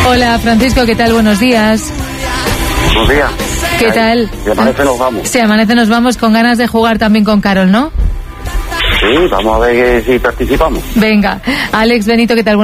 Hola, Francisco, ¿qué tal? Buenos días. Buenos días. ¿Qué tal? Si amanece nos vamos. Si amanece nos vamos, con ganas de jugar también con Carol, ¿no? Sí, vamos a ver si participamos. Venga, Alex, Benito, ¿qué tal?